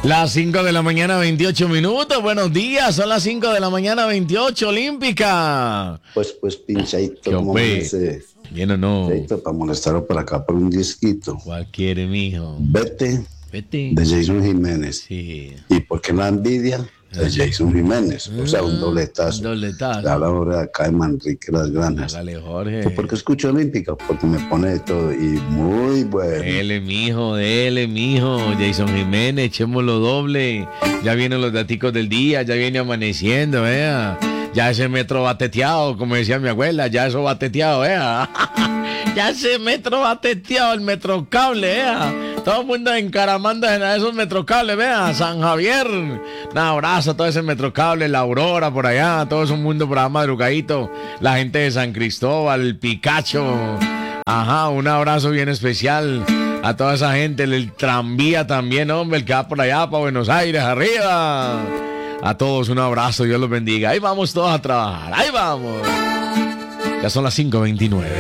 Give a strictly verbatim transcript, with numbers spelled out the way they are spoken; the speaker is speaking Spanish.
Las cinco de la mañana, veintiocho minutos. Buenos días, son las cinco de la mañana, veintiocho, Olímpica. Pues, pues, pinchadito, como ese. Bien o no. Pinchadito para molestarlo por acá por un disquito. ¿Cuál quiere, mijo? Vete. Vete. De Jason Jiménez. Sí. ¿Y por qué la envidia? De Jason Jiménez. O sea, un dobletazo. Un dobletazo. La hora de acá de Manrique Las Granas. Dale, Jorge. ¿Por qué escucho Olímpica? Porque me pone de todo y muy bueno. Dele, mijo, dele, mijo. Jason Jiménez, echémoslo doble. Ya vienen los daticos del día, ya viene amaneciendo, vea. Ya ese metro bateteado, como decía mi abuela, ya eso bateteado, vea. Ya ese metro bateteado, el metrocable, vea. Todo el mundo encaramando en esos metrocables, vea. San Javier, un abrazo a todo ese metrocable, la Aurora por allá, todo ese mundo por allá madrugadito. La gente de San Cristóbal, el Picacho. Ajá, un abrazo bien especial a toda esa gente, el tranvía también, hombre, el que va por allá para Buenos Aires, arriba. A todos un abrazo, Dios los bendiga. Ahí vamos todos a trabajar, ahí vamos. Ya son las cinco veintinueve.